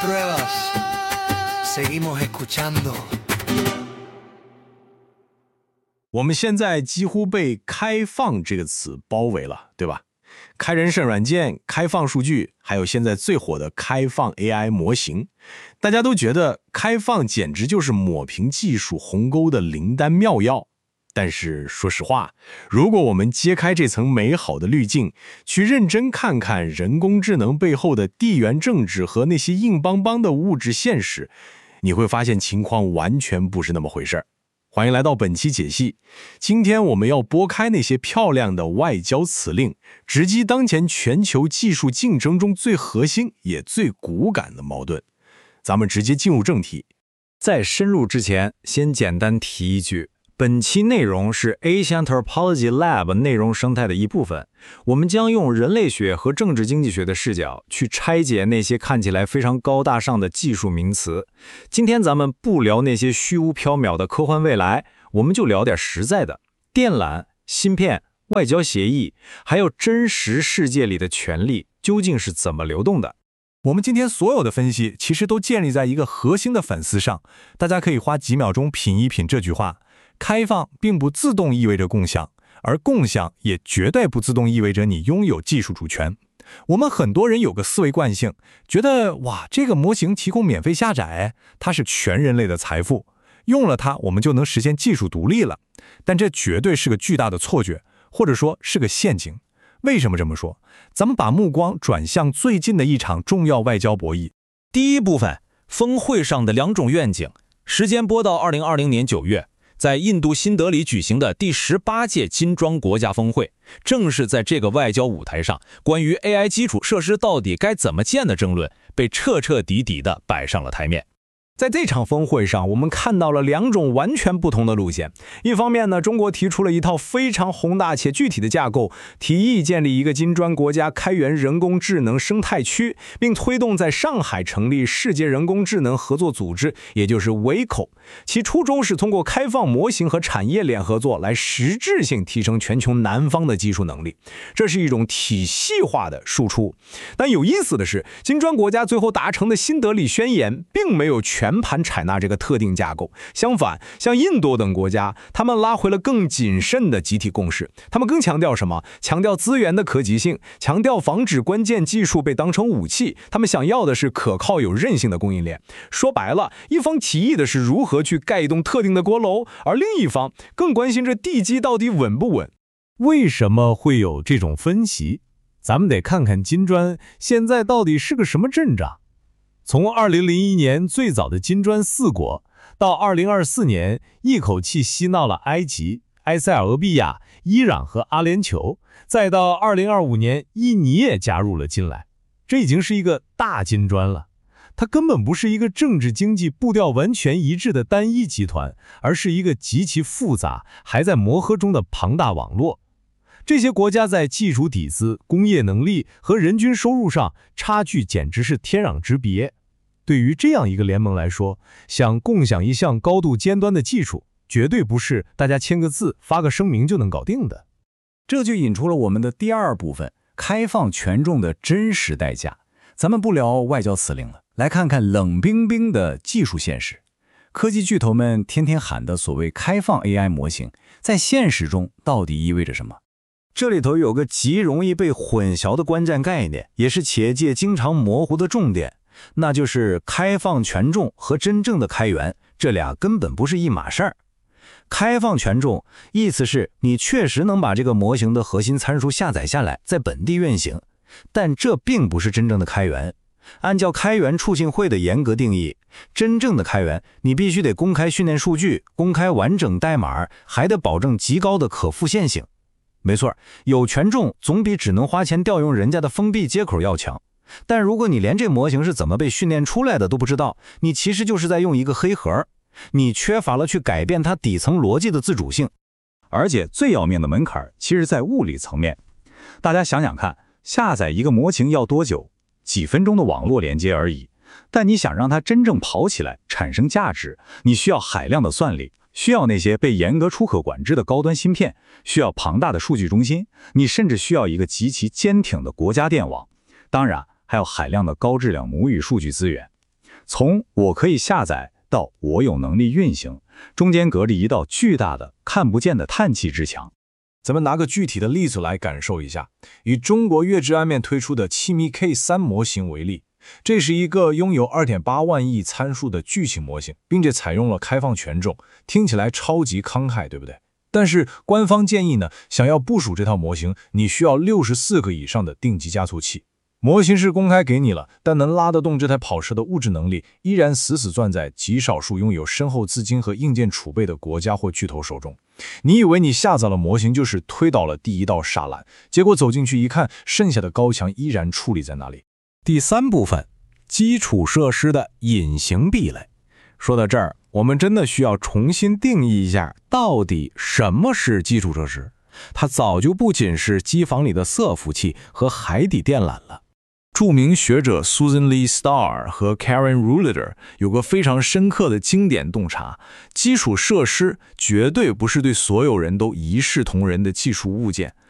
pruebas, seguimos escuchando。 我们现在几乎被开放这个词包围了，对吧？开人审软件、开放数据，还有现在最火的开放 AI 模型，大家都觉得开放简直就是抹平技术鸿沟的灵丹妙药。但是说实话，如果我们揭开这层美好的滤镜，去认真看看人工智能背后的地缘政治和那些硬邦邦的物质现实，你会发现情况完全不是那么回事儿。欢迎来到本期解析，今天我们要拨开那些漂亮的外交辞令，直击当前全球技术竞争中最核心也最骨感的矛盾。咱们直接进入正题。 在深入之前，先简单提一句，本期内容是 Asianthropology Lab 内容生态的一部分，我们将用人类学和政治经济学的视角去拆解那些看起来非常高大上的技术名词。今天咱们不聊那些虚无缥缈的科幻未来，我们就聊点实在的，电缆、芯片、外交协议，还有真实世界里的权力究竟是怎么流动的。 我们今天所有的分析其实都建立在一个核心的反思上，大家可以花几秒钟品一品这句话。开放并不自动意味着共享，而共享也绝对不自动意味着你拥有技术主权。我们很多人有个思维惯性，觉得哇，这个模型提供免费下载，它是全人类的财富，用了它我们就能实现技术独立了。但这绝对是个巨大的错觉，或者说是个陷阱。为什么这么说？咱们把目光转向最近的一场重要外交博弈。 第一部分，峰会上的两种愿景，时间拨到2020年9月。在印度新德里举行的第18届金砖国家峰会，正是在这个外交舞台上，关于 AI 基础设施到底该怎么建的争论被彻彻底底地摆上了台面。在这场峰会上，我们看到了两种完全不同的路线。一方面呢，中国提出了一套非常宏大且具体的架构，提议建立一个金砖国家开源人工智能生态区，并推动在上海成立世界人工智能合作组织，也就是 WICO。其初衷是通过开放模型和产业链合作来实质性提升全球南方的技术能力，这是一种体系化的输出。但有意思的是，金砖国家最后达成的新德里宣言并没有全盘采纳这个特定架构，相反，像印度等国家，他们拉回了更谨慎的集体共识。他们更强调什么？强调资源的可及性，强调防止关键技术被当成武器。他们想要的是可靠有韧性的供应链。说白了，一方提议的是如何去盖一栋特定的锅楼，而另一方更关心这地基到底稳不稳。 为什么会有这种分歧？咱们得看看金砖现在到底是个什么阵仗。从2001年最早的金砖4国，到2024年一口气吸纳了埃及、埃塞俄比亚、伊朗和阿联酋，再到2025年印尼也加入了进来，这已经是一个大金砖了。它根本不是一个政治经济步调完全一致的单一集团，而是一个极其复杂、还在磨合中的庞大网络。这些国家在技术底子、工业能力和人均收入上差距简直是天壤之别。对于这样一个联盟来说，想共享一项高度尖端的技术，绝对不是大家签个字、发个声明就能搞定的。 这就引出了我们的第二部分，开放权重的真实代价。咱们不聊外交辞令了，来看看冷冰冰的技术现实。科技巨头们天天喊的所谓开放 AI 模型，在现实中到底意味着什么？这里头有个极容易被混淆的关键概念，也是企业界经常模糊的重点，那就是开放权重和真正的开源，这俩根本不是一码事儿。开放权重意思是你确实能把这个模型的核心参数下载下来，在本地运行，但这并不是真正的开源。按照开源促进会的严格定义，真正的开源你必须得公开训练数据，公开完整代码，还得保证极高的可复现性。没错，有权重总比只能花钱调用人家的封闭接口要强。但如果你连这模型是怎么被训练出来的都不知道，你其实就是在用一个黑盒，你缺乏了去改变它底层逻辑的自主性。而且最要命的门槛其实在物理层面。大家想想看，下载一个模型要多久？几分钟的网络连接而已。但你想让它真正跑起来，产生价值，你需要海量的算力，需要那些被严格出口管制的高端芯片，需要庞大的数据中心，你甚至需要一个极其坚挺的国家电网，当然还有海量的高质量母语数据资源。 从我可以下载到我有能力运行，中间隔着一道巨大的看不见的叹气之墙。 咱们拿个具体的例子来感受一下，以中国月之安面推出的气密 K3 模型为例，这是一个拥有 2.8 万亿参数的巨型模型，并且采用了开放权重，听起来超级慷慨，对不对？但是官方建议呢，想要部署这套模型，你需要64个以上的定级加速器。模型是公开给你了，但能拉得动这台跑车的物质能力，依然死死攥在极少数拥有深厚资金和硬件储备的国家或巨头手中。你以为你下载了模型就是推倒了第一道栅栏，结果走进去一看，剩下的高墙依然矗立在那里。 第三部分，基础设施的隐形壁垒。说到这儿，我们真的需要重新定义一下，到底什么是基础设施？它早就不仅是机房里的伺服器和海底电缆了。 著名学者 Susan Lee Starr 和 Karen Rouliter 有个非常深刻的经典洞察：基础设施绝对不是对所有人都一视同仁的技术物件，